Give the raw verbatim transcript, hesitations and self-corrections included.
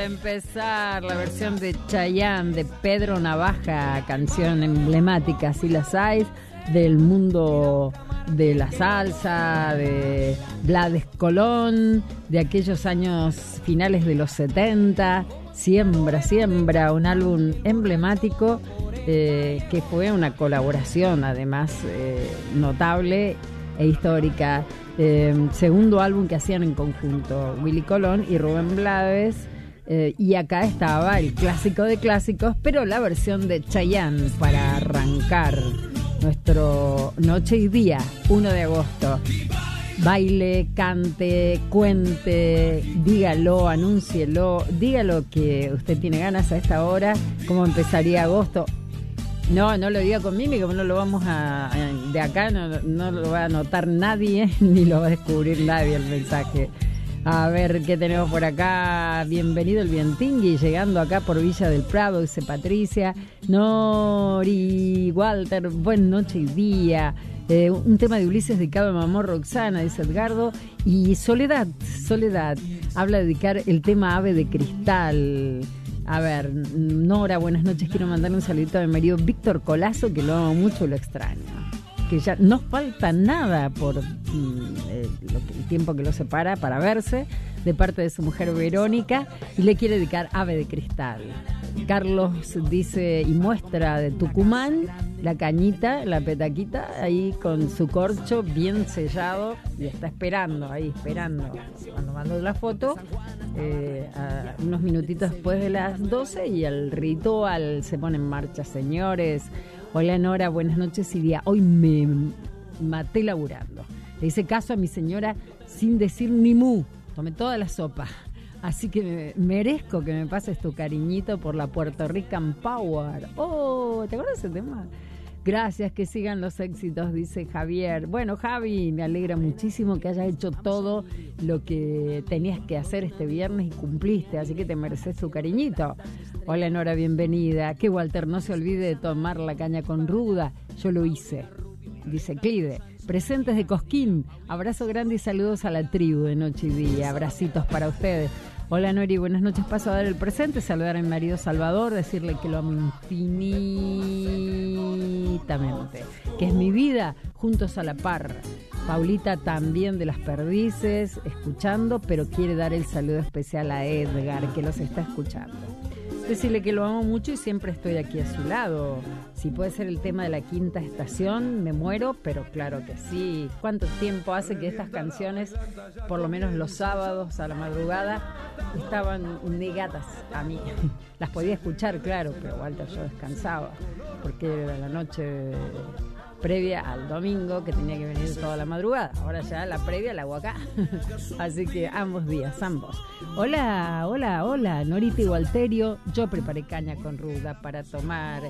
Empezar la versión de Chayanne de Pedro Navaja, canción emblemática, si las hay, del mundo de la salsa, de Blades Colón, de aquellos años finales de los setenta. Siembra, siembra, un álbum emblemático eh, que fue una colaboración además eh, notable e histórica. Eh, segundo álbum que hacían en conjunto Willy Colón y Rubén Blades. Eh, y acá estaba el clásico de clásicos, pero la versión de Chayanne para arrancar nuestro Noche y Día, uno de agosto. Baile, cante, cuente, dígalo, anúncielo, diga lo que usted tiene ganas a esta hora, cómo empezaría agosto. No, no lo diga con mímica, no lo vamos a... De acá no, no lo va a notar nadie, ni lo va a descubrir nadie el mensaje. A ver qué tenemos por acá. Bienvenido el Vientingui, llegando acá por Villa del Prado, dice Patricia. Nori, Walter, buena noche y día. Eh, un tema de Ulises dedicado a mamá Roxana, dice Edgardo. Y Soledad, Soledad, habla de dedicar el tema Ave de Cristal. A ver, Nora, buenas noches. Quiero mandarle un saludito a mi marido Víctor Colazo, que lo amo mucho y lo extraño. Que ya no falta nada por mm, eh, lo que, el tiempo que lo separa para verse, de parte de su mujer Verónica, y le quiere dedicar Ave de Cristal. Carlos dice y muestra de Tucumán la cañita, la petaquita, ahí con su corcho bien sellado, y está esperando, ahí esperando, cuando mandó la foto, eh, a unos minutitos después de las doce, y el ritual se pone en marcha, señores. Hola Nora, buenas noches y día. Hoy me maté laburando. Le hice caso a mi señora sin decir ni mu. Tomé toda la sopa. Así que me, merezco que me pases tu cariñito por la Puerto Rican Power. Oh, ¿te acuerdas de ese tema? Gracias, que sigan los éxitos, dice Javier. Bueno, Javi, me alegra muchísimo que hayas hecho todo lo que tenías que hacer este viernes y cumpliste, así que te mereces tu cariñito. Hola Nora, bienvenida. Que Walter no se olvide de tomar la caña con ruda. Yo lo hice, dice Clide. Presentes de Cosquín. Abrazo grande y saludos a la tribu de Noche y Día. Abracitos para ustedes. Hola Nori, buenas noches. Paso a dar el presente, saludar a mi marido Salvador, decirle que lo amo infinitamente, que es mi vida, juntos a la par. Paulita también de Las Perdices, escuchando, pero quiere dar el saludo especial a Edgar, que los está escuchando. Decirle que lo amo mucho y siempre estoy aquí a su lado. Si puede ser el tema de la quinta estación, me muero, pero claro que sí. ¿Cuánto tiempo hace que estas canciones, por lo menos los sábados a la madrugada, estaban negadas a mí? Las podía escuchar, claro, pero Walter, yo descansaba, porque era la noche previa al domingo, que tenía que venir toda la madrugada. Ahora ya la previa la hago acá. Así que ambos días, ambos. Hola, hola, hola, Norita y Walterio. Yo preparé caña con ruda para tomar.